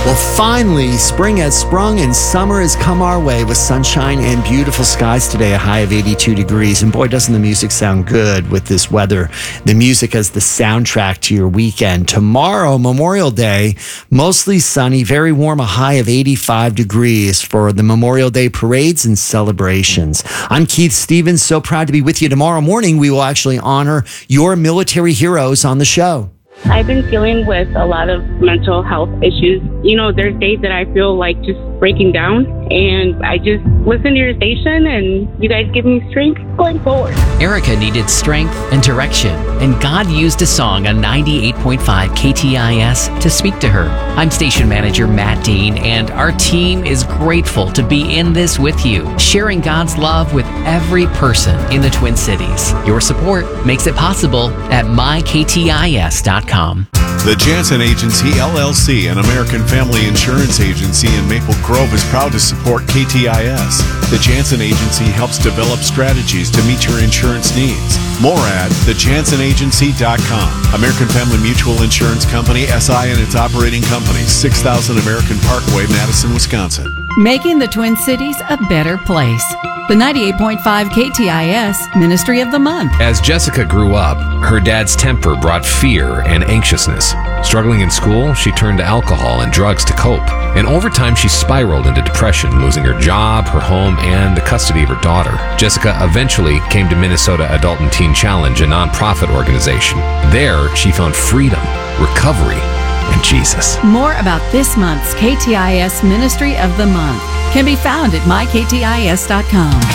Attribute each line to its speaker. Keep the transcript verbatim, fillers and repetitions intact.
Speaker 1: Well, finally, spring has sprung and summer has come our way with sunshine and beautiful skies today, a high of eighty-two degrees. And boy, doesn't the music sound good with this weather. The music as the soundtrack to your weekend. Tomorrow, Memorial Day, mostly sunny, very warm, a high of eighty-five degrees for the Memorial Day parades and celebrations. I'm Keith Stevens, so proud to be with you. Tomorrow morning, we will actually honor your military heroes on the show.
Speaker 2: I've been dealing with a lot of mental health issues. You know, there's days that I feel like just breaking down, and I just listen to your station, and you guys give me strength going forward.
Speaker 3: Erica needed strength and direction, and God used a song on ninety-eight point five K T I S to speak to her. I'm station manager Matt Dean, and our team is grateful to be in this with you, sharing God's love with every person in the Twin Cities. Your support makes it possible at my K T I S dot com.
Speaker 4: The Jansen Agency, L L C, an American family insurance agency in Maple Grove, is proud to support K T I S. The Jansen Agency helps develop strategies to meet your insurance needs. More at the jansen agency dot com. American Family Mutual Insurance Company, S I and its operating companies, six thousand American Parkway, Madison, Wisconsin.
Speaker 5: Making the Twin Cities a better place. The ninety-eight point five K T I S Ministry of the Month.
Speaker 6: As Jessica grew up, her dad's temper brought fear and anxiousness. Struggling in school, she turned to alcohol and drugs to cope. And over time, she spiraled into depression, losing her job, her home, and the custody of her daughter. Jessica eventually came to Minnesota Adult and Teen Challenge, a nonprofit organization. There, she found freedom, recovery, and Jesus.
Speaker 5: More about this month's K T I S Ministry of the Month can be found at my K T I S dot com.